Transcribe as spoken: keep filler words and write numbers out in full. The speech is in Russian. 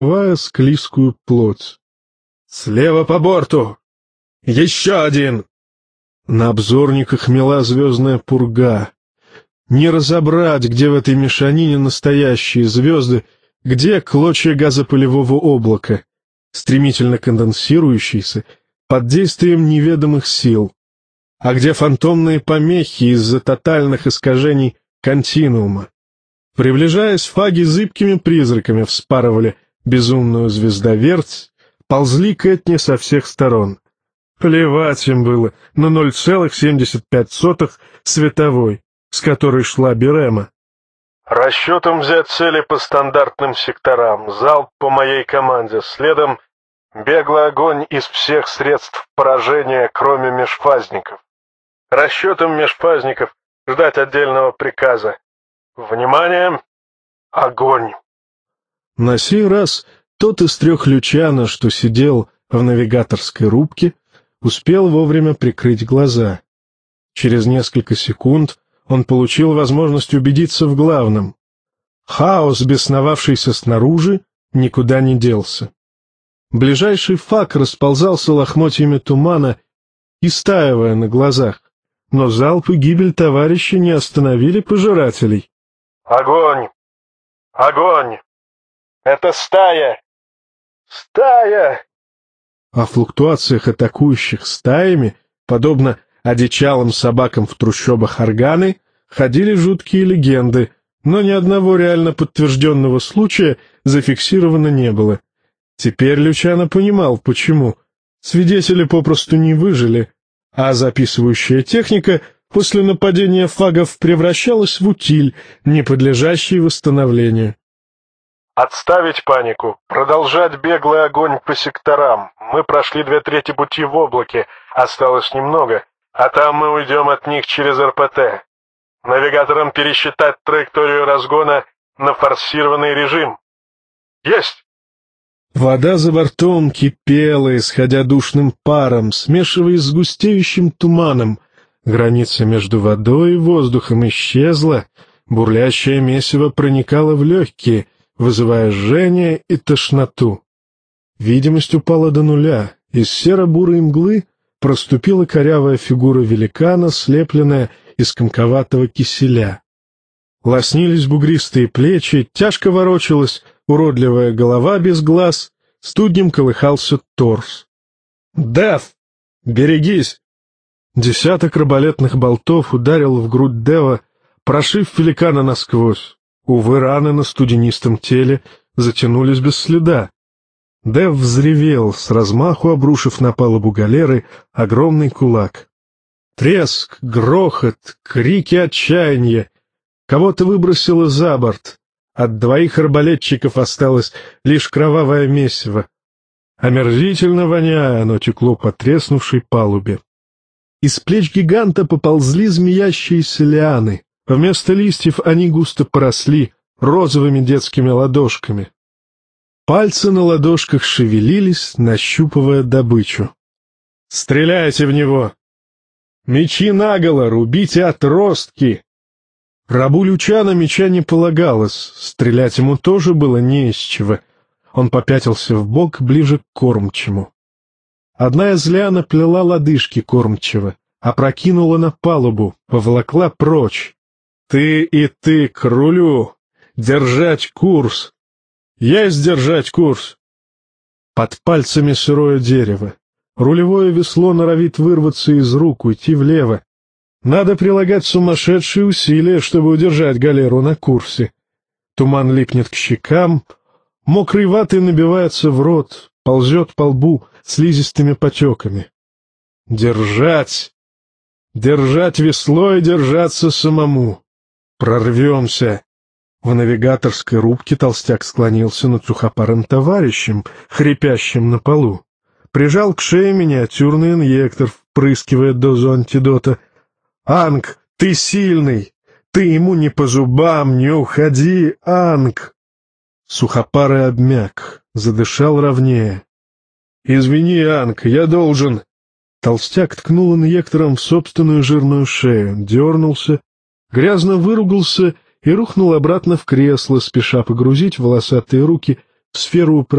рвая склизкую плоть. «Слева по борту! Еще один!» На обзорниках мела звездная пурга. Не разобрать, где в этой мешанине настоящие звезды, где клочья газопылевого облака, стремительно конденсирующиеся под действием неведомых сил, а где фантомные помехи из-за тотальных искажений континуума. Приближаясь, фаги зыбкими призраками вспарывали безумную звездоверть, ползли к Этне со всех сторон. Плевать им было на ноль целых семьдесят пять сотых световой, с которой шла Берема. «Расчетом взять цели по стандартным секторам, залп по моей команде, следом беглый огонь из всех средств поражения, кроме межфазников. Расчетом межфазников ждать отдельного приказа. Внимание! Огонь!» На сей раз тот из трех лючана, что сидел в навигаторской рубке, успел вовремя прикрыть глаза. Через несколько секунд он получил возможность убедиться в главном. Хаос, бесновавшийся снаружи, никуда не делся. Ближайший фак расползался лохмотьями тумана, истаивая на глазах, но залп и гибель товарища не остановили пожирателей. «Огонь! Огонь! Это стая! Стая!» О флуктуациях атакующих стаями, подобно одичалым собакам в трущобах Арганы, ходили жуткие легенды, но ни одного реально подтвержденного случая зафиксировано не было. Теперь Лючано понимал, почему. Свидетели попросту не выжили, а записывающая техника после нападения фагов превращалась в утиль, не подлежащий восстановлению. «Отставить панику, продолжать беглый огонь по секторам. Мы прошли две трети пути в облаке, осталось немного, а там мы уйдем от них через эр пэ тэ. Навигаторам пересчитать траекторию разгона на форсированный режим. Есть!» Вода за бортом кипела, исходя душным паром, смешиваясь с густеющим туманом. Граница между водой и воздухом исчезла, бурлящее месиво проникало в легкие, вызывая жжение и тошноту. Видимость упала до нуля, из серо-бурой мглы проступила корявая фигура великана, слепленная из комковатого киселя. Лоснились бугристые плечи, тяжко ворочалась уродливая голова без глаз, студнем колыхался торс. «Дев! Берегись!» Десяток арбалетных болтов ударил в грудь Дева, прошив великана насквозь. Увы, раны на студенистом теле затянулись без следа. Дев взревел, с размаху обрушив на палубу галеры огромный кулак. Треск, грохот, крики отчаяния. Кого-то выбросило за борт. От двоих арбалетчиков осталось лишь кровавое месиво. Омерзительно воняя, оно текло по треснувшей палубе. Из плеч гиганта поползли змеящиеся лианы. Вместо листьев они густо поросли розовыми детскими ладошками. Пальцы на ладошках шевелились, нащупывая добычу. «Стреляйте в него! Мечи наголо, рубите отростки!» Рабу Лючано меча не полагалось, стрелять ему тоже было не из чего. Он попятился вбок ближе к кормчему. Одна из лиан оплела лодыжки кормчего, опрокинула на палубу, поволокла прочь. «Ты и ты к рулю! Держать курс! Есть держать курс!» Под пальцами сырое дерево. Рулевое весло норовит вырваться из рук, уйти влево. Надо прилагать сумасшедшие усилия, чтобы удержать галеру на курсе. Туман липнет к щекам, мокрый ватой набивается в рот, ползет по лбу слизистыми потеками. Держать! Держать весло и держаться самому. Прорвемся! В навигаторской рубке толстяк склонился над сухопарым товарищем, хрипящим на полу. Прижал к шее миниатюрный инъектор, впрыскивая дозу антидота. «Анг, ты сильный! Ты ему не по зубам, не уходи, Анг!» Сухопарый обмяк, задышал ровнее. «Извини, Анг, я должен...» Толстяк ткнул инъектором в собственную жирную шею, дернулся, грязно выругался и рухнул обратно в кресло, спеша погрузить волосатые руки в сферу управления.